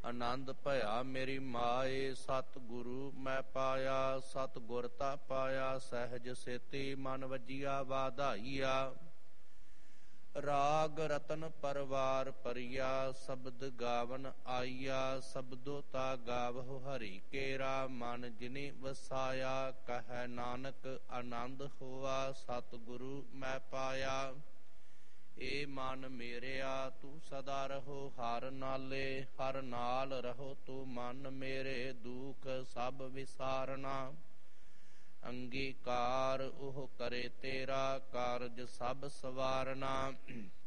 ਆਨੰਦ ਭਇਆ ਮੇਰੀ ਮਾਏ। ਸਤਿਗੁਰੂ ਮੈਂ ਪਾਇਆ, ਸਤਿਗੁਰ ਤਾ ਪਾਇਆ। ਸਹਿਜ ਸੇਤੀ ਮਨ ਵਜੀਆ ਵਾਧਾਈਆ। ਰਾਗ ਰਤਨ ਪਰਵਾਰ ਪਰਿਆ, ਸ਼ਬਦ ਗਾਵਨ ਆਈਆ। ਸ਼ਬਦੋ ਤਾ ਗਾਵਹੁ ਹਰਿ ਕੇਰਾ, ਮਨ ਜਿਨੀ ਵਸਾਇਆ। ਕਹੈ ਨਾਨਕ ਆਨੰਦ ਹੋਆ, ਸਤਿਗੁਰੂ ਮੈਂ ਪਾਇਆ। ਏ ਮਨ ਮੇਰਿਆ ਤੂੰ ਸਦਾ ਰਹੋ ਹਰ ਨਾਲੇ। ਹਰ ਨਾਲ ਰਹੋ ਤੂੰ ਮਨ ਮੇਰੇ, ਦੁਖ ਸਭ ਵਿਸਾਰਨਾ। ਅੰਗੀਕਾਰ ਉਹ ਕਰੇ ਤੇਰਾ, ਕਾਰਜ ਸਭ ਸਵਾਰਨਾ।